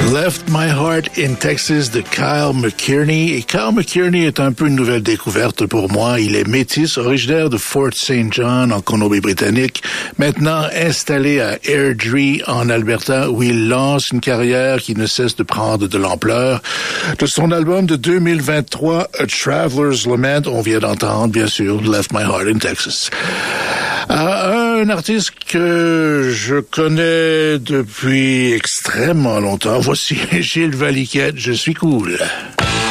Left My Heart in Texas de Kyle McKierney. Et Kyle McKierney est un peu une nouvelle découverte pour moi. Il est métis, originaire de Fort St. John en Colombie-Britannique, maintenant installé à Airdrie en Alberta, où il lance une carrière qui ne cesse de prendre de l'ampleur. De son album de 2023, A Traveler's Lament, on vient d'entendre, bien sûr, Left My Heart in Texas. Un artiste que je connais depuis extrêmement longtemps. Voici Gilles Valiquette, Je suis cool.